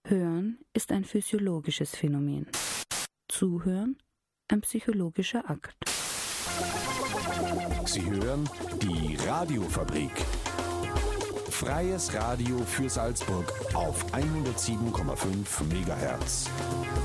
Hören ist ein physiologisches Phänomen. Zuhören ein psychologischer Akt. Sie hören die Radiofabrik. Freies Radio für Salzburg auf 107,5 MHz.